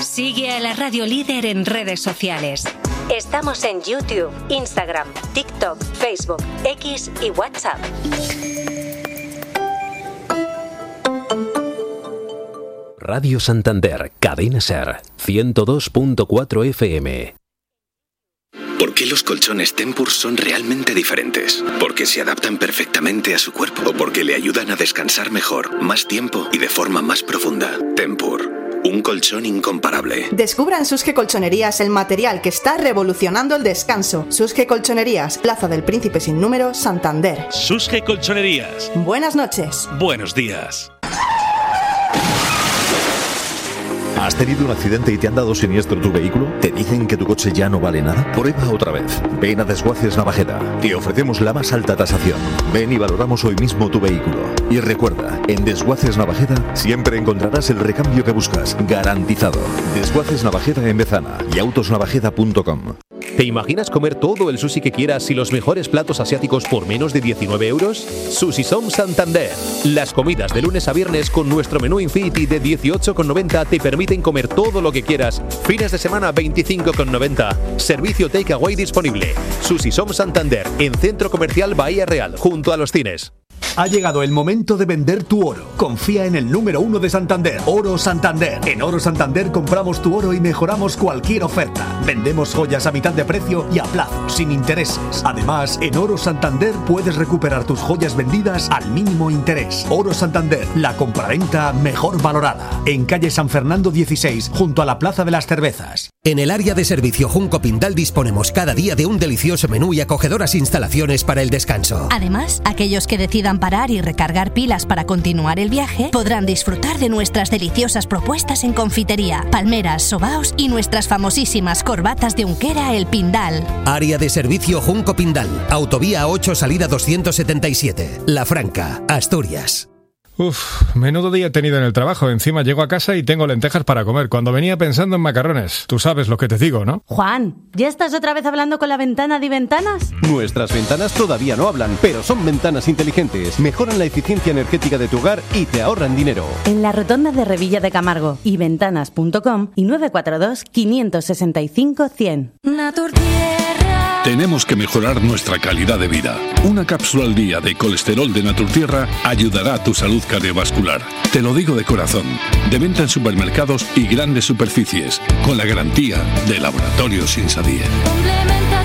Sigue a la Radio Líder en redes sociales. Estamos en YouTube, Instagram, TikTok, Facebook, X y WhatsApp. Radio Santander, Cadena Ser, 102.4 FM. ¿Por qué los colchones Tempur son realmente diferentes? Porque se adaptan perfectamente a su cuerpo o porque le ayudan a descansar mejor, más tiempo y de forma más profunda. Tempur, un colchón incomparable. Descubra en Susque Colchonerías el material que está revolucionando el descanso. Susque Colchonerías, Plaza del Príncipe sin número, Santander. Susque Colchonerías. Buenas noches. Buenos días. ¿Has tenido un accidente y te han dado siniestro tu vehículo? ¿Te dicen que tu coche ya no vale nada? Prueba otra vez. Ven a Desguaces Navajeda. Te ofrecemos la más alta tasación. Ven y valoramos hoy mismo tu vehículo. Y recuerda, en Desguaces Navajeda siempre encontrarás el recambio que buscas, garantizado. Desguaces Navajeda en Bezana y autosnavajeda.com. ¿Te imaginas comer todo el sushi que quieras y los mejores platos asiáticos por menos de 19 euros? Sushi Som Santander. Las comidas de lunes a viernes con nuestro menú Infinity de 18,90 te permiten comer todo lo que quieras. Fines de semana 25,90. Servicio takeaway disponible. Sushi Som Santander, en Centro Comercial Bahía Real, junto a los cines. Ha llegado el momento de vender tu oro. Confía en el número 1 de Santander, Oro Santander. En Oro Santander compramos tu oro y mejoramos cualquier oferta. Vendemos joyas a mitad de precio y a plazo, sin intereses. Además, en Oro Santander puedes recuperar tus joyas vendidas al mínimo interés. Oro Santander, la compraventa mejor valorada. En calle San Fernando 16, junto a la Plaza de las Cervezas. En el área de servicio Junco Pindal disponemos cada día de un delicioso menú y acogedoras instalaciones para el descanso. Además, aquellos que decidan parar y recargar pilas para continuar el viaje podrán disfrutar de nuestras deliciosas propuestas en confitería, palmeras, sobaos y nuestras famosísimas corbatas de Unquera El Pindal. Área de servicio Junco Pindal, Autovía 8 salida 277, La Franca, Asturias. Menudo día he tenido en el trabajo. Encima llego a casa y tengo lentejas para comer, cuando venía pensando en macarrones. Tú sabes lo que te digo, ¿no? Juan, ¿ya estás otra vez hablando con la ventana de Ventanas? Nuestras ventanas todavía no hablan, pero son ventanas inteligentes. Mejoran la eficiencia energética de tu hogar y te ahorran dinero. En la rotonda de Revilla de Camargo y ventanas.com y 942 565 100. Tenemos que mejorar nuestra calidad de vida. Una cápsula al día de colesterol de Naturtierra ayudará a tu salud cardiovascular. Te lo digo de corazón. De venta en supermercados y grandes superficies, con la garantía de Laboratorios Insadie. Complementa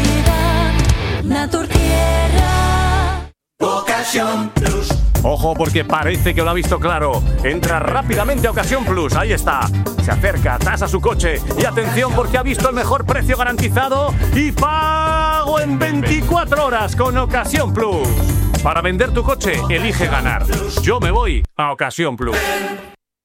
tu vida. Naturtierra. Ocasión Plus. Ojo, porque parece que lo ha visto claro. Entra rápidamente a Ocasión Plus. Ahí está. Se acerca, tasa su coche. Y atención, porque ha visto el mejor precio garantizado y pago en 24 horas con Ocasión Plus. Para vender tu coche, elige ganar. Yo me voy a Ocasión Plus.